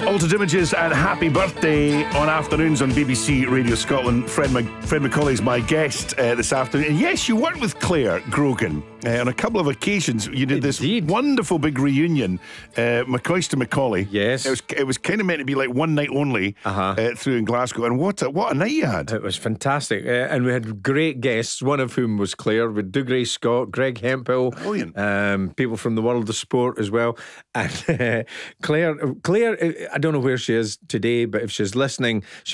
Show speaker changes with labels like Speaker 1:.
Speaker 1: Altered Images and Happy Birthday on afternoons on BBC Radio Scotland. Fred Macaulay is my guest this afternoon. And yes, you worked with Claire Grogan on a couple of occasions. You did this wonderful big reunion, McCoist to Macaulay.
Speaker 2: Yes.
Speaker 1: It was kind of meant to be like one night only through in Glasgow. And what a night you had.
Speaker 2: It was fantastic. And we had great guests, one of whom was Claire, with Dougray Scott, Greg Hemphill.
Speaker 1: Brilliant.
Speaker 2: People from the world of sport as well. And Claire, I don't know where she is today, but if she's listening, she